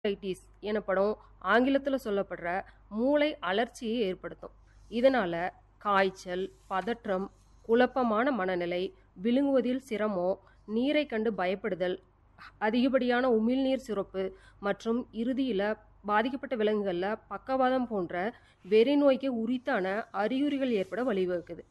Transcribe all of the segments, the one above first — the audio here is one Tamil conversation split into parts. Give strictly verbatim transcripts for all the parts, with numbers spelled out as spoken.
ரைட்டிஸ் எனப்படும் ஆங்கிலத்தில் சொல்லப்படுற மூளை அழற்சியை ஏற்படுத்தும். இதனால காய்ச்சல், பதற்றம், குழப்பமான மனநிலை, விழுங்குவதில் சிரமம், நீரை கண்டு பயப்படுதல், அதிகப்படியான உமிழ்நீர் சுரப்பு மற்றும் இறுதியில் பாதிக்கப்பட்ட விலங்குகளில் பக்கவாதம் போன்ற வெறி நோய்க்கு உரித்தான அறிகுறிகள் ஏற்பட வழிவகுக்குது.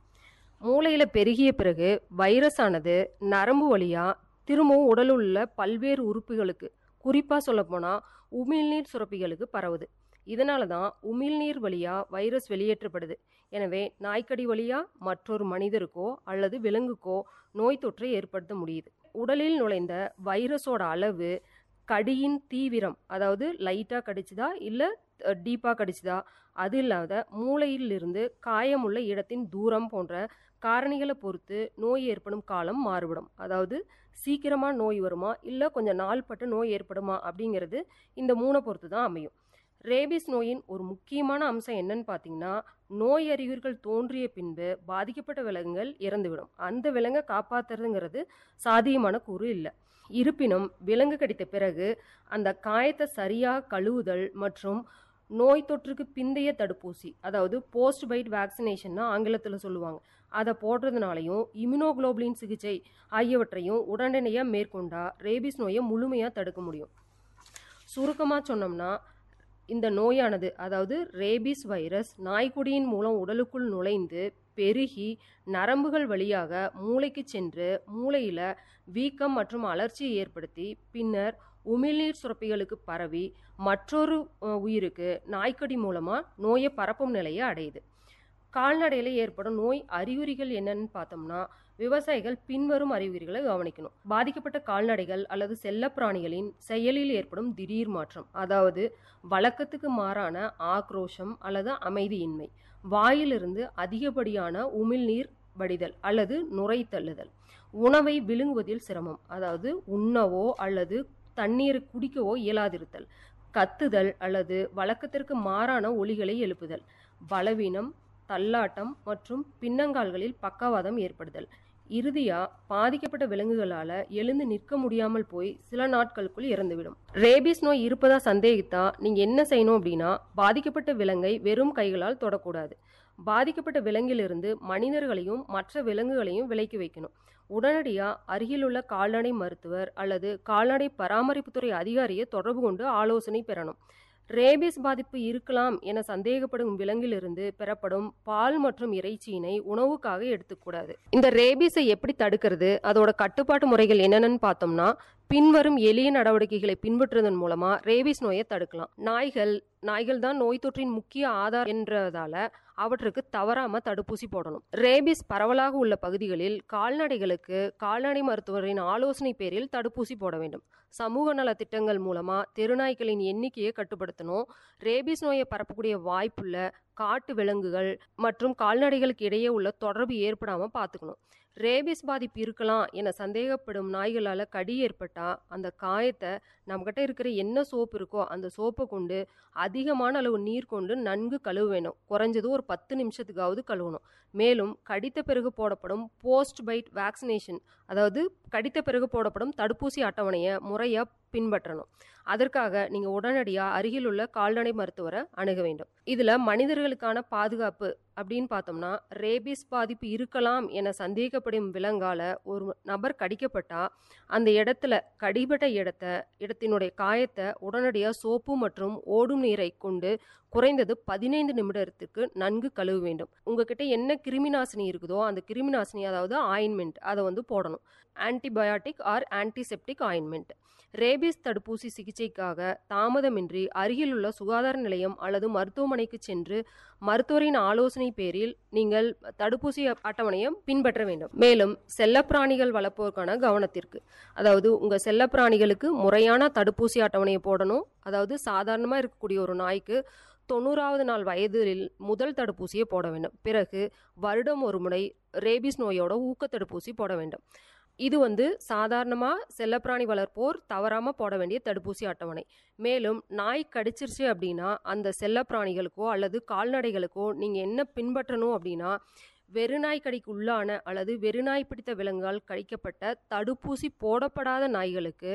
மூளையில் பெருகிய பிறகு வைரஸ் ஆனது நரம்பு வழியா திரும்பவும் உடலில் உள்ள பல்வேறு உறுப்புகளுக்கு, குறிப்பாக சொல்லப்போனால் உமிழ்நீர் சுரப்பிகளுக்கு பரவுது. இதனால தான் உமிழ்நீர் வழியா வைரஸ் வெளியேற்றப்படுது. எனவே நாய்க்கடி வழியா மற்றொரு மனிதருக்கோ அல்லது விலங்குக்கோ நோய் தொற்றை ஏற்படுத்த முடியுது. உடலில் நுழைந்த வைரஸோட அளவு, கடியின் தீவிரம், அதாவது லைட்டாக கடிச்சுதா இல்லை டீப்பாக கடிச்சுதா, அது இல்லாத மூளையிலிருந்து காயமுள்ள இடத்தின் தூரம் போன்ற காரணிகளை பொறுத்து நோய் ஏற்படும் காலம் மாறுபடும். அதாவது சீக்கிரமாக நோய் வருமா இல்லை கொஞ்சம் நாள் பட்டு நோய் ஏற்படுமா அப்படிங்கிறது இந்த மூணை பொறுத்து தான் அமையும். ரேபிஸ் நோயின் ஒரு முக்கியமான அம்சம் என்னன்னு பார்த்தீங்கன்னா, நோய் அறிகுறிகள் தோன்றிய பின்பு பாதிக்கப்பட்ட விலங்குகள் இறந்துவிடும். அந்த விலங்கை காப்பாற்றுறதுங்கிறது சாத்தியமான கூறு இல்லை. இருப்பினும் விலங்கு கடித்த பிறகு அந்த காயத்தை சரியாக கழுவுதல் மற்றும் நோய் தொற்றுக்கு பிந்தைய தடுப்பூசி, அதாவது போஸ்ட் பைட் வேக்சினேஷன் ஆங்கிலத்தில் சொல்லுவாங்க, அதை போடுறதுனாலையும் இம்யூனோகுளோபுலின் சிகிச்சை ஆகியவற்றையும் உடனடியாக மேற்கொண்டா ரேபிஸ் நோயை முழுமையாக தடுக்க முடியும். சுருக்கமாக சொன்னோம்னா, இந்த நோயானது, அதாவது ரேபிஸ் வைரஸ் நாய்க்குடியின் மூலம் உடலுக்குள் நுழைந்து பெருகி நரம்புகள் வழியாக மூளைக்கு சென்று மூளையில் வீக்கம் மற்றும் அழற்சியை ஏற்படுத்தி பின்னர் உமிழ்நீர் சுரப்பிகளுக்கு பரவி மற்றொரு உயிருக்கு நாய்க்கடி மூலமாக நோயை பரப்பும் நிலையை அடையுது. கால்நடையில் ஏற்படும் நோய் அறிகுறிகள் என்னன்னு பார்த்தோம்னா, விவசாயிகள் பின்வரும் அறிகுறிகளை கவனிக்கணும். பாதிக்கப்பட்ட கால்நடைகள் அல்லது செல்லப்பிராணிகளின் செயலில் ஏற்படும் திடீர் மாற்றம், அதாவது வழக்கத்துக்கு மாறான ஆக்ரோஷம் அல்லது அமைதியின்மை, வாயிலிருந்து அதிகப்படியான உமிழ்நீர் வடிதல் அல்லது நுரை தள்ளுதல், உணவை விழுங்குவதில் சிரமம், அதாவது உண்ணவோ அல்லது தண்ணீர் குடிக்கவோ இயலாதிருத்தல், கத்துதல் அல்லது வழக்கத்திற்கு மாறான ஒலிகளை எழுப்புதல், பலவீனம், தள்ளாட்டம் மற்றும் பின்னங்கால்களில் பக்கவாதம் ஏற்படுதல், இறுதியா பாதிக்கப்பட்ட விலங்குகளால் எழுந்து நிற்க முடியாமல் போய் சில நாட்களுக்குள் இறந்துவிடும். ரேபிஸ் நோய் இருப்பதா சந்தேகித்தா நீங்க என்ன செய்யணும் அப்படின்னா, பாதிக்கப்பட்ட விலங்கை வெறும் கைகளால் தொடக்கூடாது. பாதிக்கப்பட்ட விலங்கிலிருந்து மனிதர்களையும் மற்ற விலங்குகளையும் விலக்கி வைக்கணும். உடனடியா அருகிலுள்ள கால்நடை மருத்துவர் அல்லது கால்நடை பராமரிப்புத்துறை அதிகாரியை தொடர்பு கொண்டு ஆலோசனை பெறணும். ரேபிஸ் பாதிப்பு இருக்கலாம் என சந்தேகப்படும் விலங்கிலிருந்து பெறப்படும் பால் மற்றும் இறைச்சியினை உணவுக்காக எடுத்துக்கூடாது. இந்த ரேபிஸை எப்படி தடுக்கிறது, அதோட கட்டுப்பாட்டு முறைகள் என்னென்னு பார்த்தோம்னா, பின்வரும் எளிய நடவடிக்கைகளை பின்பற்றுவதன் மூலமா ரேபிஸ் நோயை தடுக்கலாம். நாய்கள் நாய்கள் தான் நோய் தொற்றின் முக்கிய ஆதார் என்றதால அவற்றுக்கு தவறாம தடுப்பூசி போடணும். ரேபிஸ் பரவலாக உள்ள பகுதிகளில் கால்நடைகளுக்கு கால்நடை மருத்துவரின் ஆலோசனை பேரில் தடுப்பூசி போட வேண்டும். சமூக நல திட்டங்கள் மூலமா தெருநாய்க்களின் எண்ணிக்கையை கட்டுப்படுத்தணும். ரேபிஸ் நோயை பரப்பக்கூடிய வாய்ப்புள்ள காட்டு விலங்குகள் மற்றும் கால்நடைகளுக்கு இடையே உள்ள தொடர்பு ஏற்படாம பார்த்துக்கணும். ரேபிஸ் பாதிப்பு இருக்கலாம் என சந்தேகப்படும் நாய்களால் கடி ஏற்பட்டா அந்த காயத்தை நம்மகிட்ட இருக்கிற என்ன சோப்பு இருக்கோ அந்த சோப்பை கொண்டு அதிகமான அளவு நீர் கொண்டு நன்கு கழுவ வேணும். குறைஞ்சது ஒரு பத்து நிமிஷத்துக்காவது கழுவணும். மேலும் கடித்த பிறகு போடப்படும் போஸ்ட் பைட் வேக்சினேஷன், அதாவது கடித்த பிறகு போடப்படும் தடுப்பூசி அட்டவணையை முறையாக பின்பற்றணும். அதற்காக நீங்க உடனடியா அருகில் உள்ள கால்நடை மருத்துவரை அணுக வேண்டும். இதுல மனிதர்களுக்கான பாதுகாப்பு அப்படின்னு பார்த்தோம்னா, ரேபிஸ் பாதிப்பு இருக்கலாம் என சந்தேகப்படும் விலங்கால ஒரு நபர் கடிக்கப்பட்டா அந்த இடத்துல கடிபட்ட இடத்த இடத்தினுடைய காயத்தை உடனடியா சோப்பு மற்றும் ஓடும் நீரை கொண்டு குறைந்தது பதினைந்து நிமிடத்துக்கு நன்கு கழுவ வேண்டும். உங்ககிட்ட என்ன கிருமி நாசினி இருக்குதோ அந்த கிருமி நாசினி, அதாவது ஆயின்மெண்ட், அதை வந்து போடணும். Antibiotic R antiseptic ointment. Rabies தடுப்பூசி சிகிச்சைக்காக தாமதமின்றி அருகிலுள்ள சுகாதார நிலையம் அல்லது மருத்துவமனைக்கு சென்று மருத்துவரின் ஆலோசனை பேரில் நீங்கள் தடுப்பூசி அட்டவணையை பின்பற்ற வேண்டும். மேலும் செல்லப்பிராணிகள் வளர்ப்போருக்கான கவனத்திற்கு, அதாவது உங்க செல்லப்பிராணிகளுக்கு முறையான தடுப்பூசி அட்டவணையை போடணும். அதாவது சாதாரணமாக இருக்கக்கூடிய ஒரு நாய்க்கு தொண்ணூறாவது நாள் வயதில் முதல் தடுப்பூசியை போட வேண்டும். பிறகு வருடம் ஒரு முறை ரேபிஸ் நோயோட ஊக்க தடுப்பூசி போட வேண்டும். இது வந்து சாதாரணமாக செல்லப்பிராணி வளர்ப்போர் தவறாமல் போட வேண்டிய தடுப்பூசி அட்டவணை. மேலும் நாய் கடிச்சிருச்சு அப்படின்னா அந்த செல்லப்பிராணிகளுக்கோ அல்லது கால்நடைகளுக்கோ நீங்கள் என்ன பின்பற்றணும் அப்படின்னா, வெறிநாய் கடிக்கு உள்ளான அல்லது வெறிநாய் பிடித்த விலங்குகள் கடிக்கப்பட்ட தடுப்பூசி போடப்படாத நாய்களுக்கு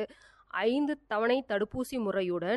ஐந்து தவணை தடுப்பூசி முறையுடன்